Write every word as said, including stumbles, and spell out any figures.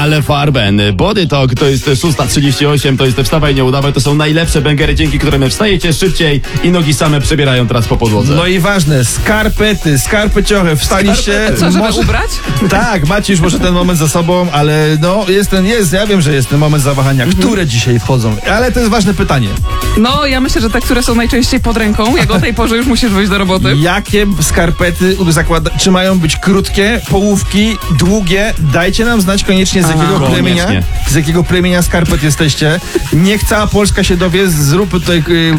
Ale Farben, Body Talk to jest szósta trzydzieści osiem, to jest Wstawaj Nie Udawaj, to są najlepsze bęgery, dzięki którym wstajecie szybciej i nogi same przebierają teraz po podłodze. No i ważne, skarpety, skarpeciochy, wstaliście. Co, żeby może... ubrać? Tak, macie już może ten moment za sobą, ale no jest ten, jest, ja wiem, że jest ten moment zawahania. Które dzisiaj wchodzą? Ale to jest ważne pytanie. No, ja myślę, że te, które są najczęściej pod ręką, jak o tej porze już musisz wyjść do roboty. Jakie skarpety zakłada, czy mają być krótkie, połówki, długie? Dajcie nam znać koniecznie, z Aha. jakiego plemienia, Koniecznie. z jakiego plemienia skarpet jesteście. Niech cała Polska się dowie, zrób tutaj